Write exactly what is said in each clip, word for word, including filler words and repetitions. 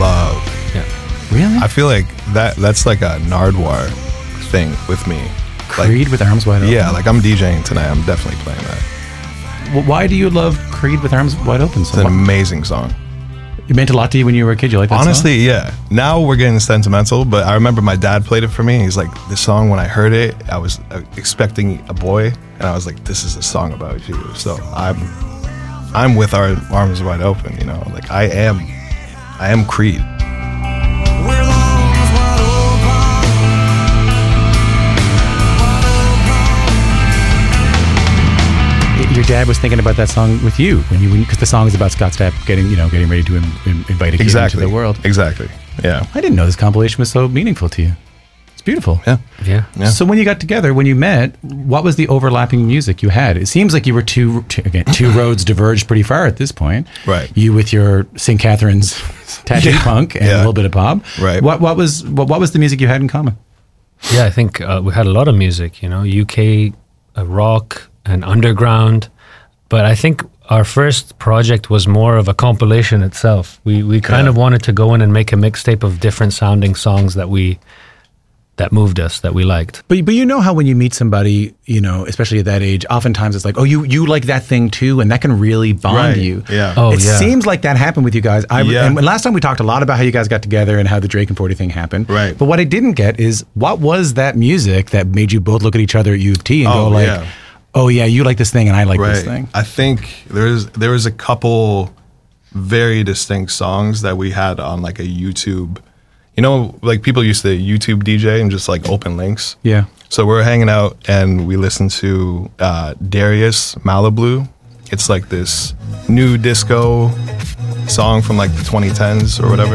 love. Yeah. Really? I feel like that that's like a Nardwuar thing with me. Creed like, with Arms Wide Open? Yeah, like I'm DJing tonight. I'm definitely playing that. Well, why do you love Creed with Arms Wide Open? It's an amazing song. It meant a lot to you when you were a kid? You like that Honestly, song? yeah. Now we're getting sentimental, but I remember my dad played it for me. He's like, this song, when I heard it, I was uh, expecting a boy, and I was like, this is a song about you. So I'm I'm with our arms wide open, you know? Like, I am, I am Creed. Your dad was thinking about that song with you when you because the song is about Scott Stapp getting you know getting ready to in, in, invite a kid Exactly. into the world. Exactly. Yeah. I didn't know this compilation was so meaningful to you. It's beautiful. Yeah. Yeah. Yeah. So when you got together, when you met, what was the overlapping music you had? It seems like you were two, two again two roads diverged pretty far at this point. Right. You with your Saint Catherine's tattoo Yeah. punk and Yeah. a little bit of pop. Right. What what was what, what was the music you had in common? Yeah, I think uh, we had a lot of music, you know, U K uh, rock and underground. But I think our first project was more of a compilation itself. We we kind Yeah. of wanted to go in and make a mixtape of different sounding songs that we that moved us, that we liked. But but you know how when you meet somebody, you know, especially at that age, oftentimes it's like, oh, you you like that thing too, and that can really bond Right. you. Yeah. Oh, it yeah. seems like that happened with you guys. I, Yeah. And last time we talked a lot about how you guys got together and how the Drake and forty thing happened. Right. But what I didn't get is what was that music that made you both look at each other at U of T and Oh, go like, yeah. oh yeah, you like this thing and I like this thing. I think there's there was a couple very distinct songs that we had on like a YouTube. You know, like people used to YouTube D J and just like open links. Yeah. So we're hanging out and we listened to uh, Darius Malibu. It's like this new disco song from like the twenty tens or whatever.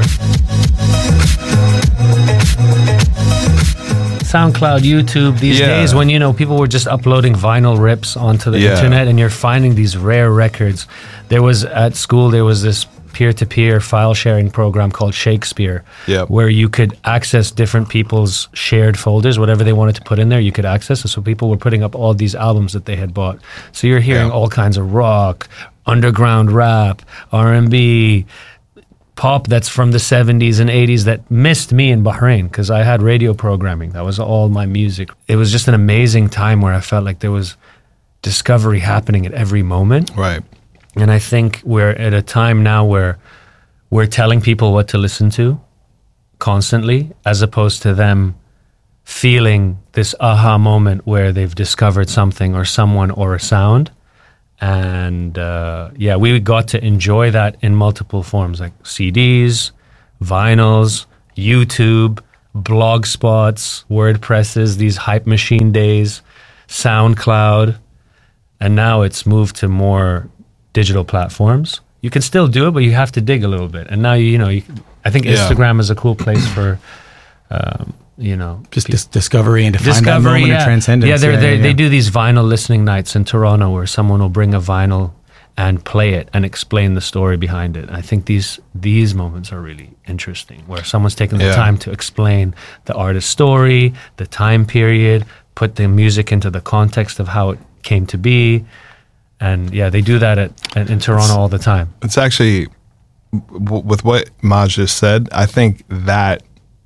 SoundCloud, YouTube, these Yeah. days when, you know, people were just uploading vinyl rips onto the Yeah. internet and you're finding these rare records. There was, at school, there was this peer-to-peer file sharing program called Shakespeare, Yep. where you could access different people's shared folders, whatever they wanted to put in there, you could access it. So people were putting up all these albums that they had bought. So you're hearing Yeah. all kinds of rock, underground rap, R and B, pop that's from the seventies and eighties that missed me in Bahrain because I had radio programming. That was all my music. It was just an amazing time where I felt like there was discovery happening at every moment. Right. And I think we're at a time now where we're telling people what to listen to constantly, as opposed to them feeling this aha moment where they've discovered something or someone or a sound. And uh, yeah, we got to enjoy that in multiple forms, like C Ds, vinyls, YouTube, blog spots, WordPresses, these hype machine days, SoundCloud. And now it's moved to more digital platforms. You can still do it, but you have to dig a little bit. And now, you, you know, you, I think Yeah. Instagram is a cool place for, um, you know, Just dis- discovery and to find that discovery, moment yeah. of transcendence. Yeah, they're, yeah, they yeah. they do these vinyl listening nights in Toronto where someone will bring a vinyl and play it and explain the story behind it. I think these these moments are really interesting, where someone's taken the Yeah. time to explain the artist's story, the time period, put the music into the context of how it came to be. And yeah, they do that at, at in Toronto all the time. It's actually, w- with what Maj just said, I think that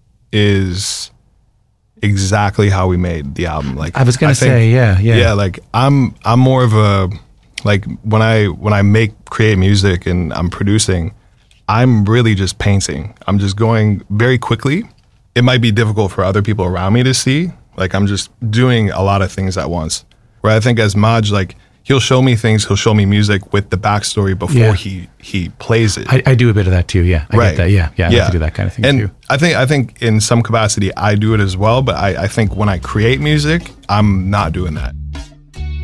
is exactly how we made the album. Like I was gonna think- say, yeah, yeah. yeah. Like I'm, I'm more of a, like when I when I make create music and I'm producing, I'm really just painting. I'm just going very quickly. It might be difficult for other people around me to see. Like I'm just doing a lot of things at once. Where I think as Maj, like he'll show me things, he'll show me music with the backstory before Yeah. he he plays it. I, I do a bit of that too. Yeah, I Right. get that. Yeah, yeah, I like to do that kind of thing and too. I think I think in some capacity I do it as well, but I, I think when I create music, I'm not doing that.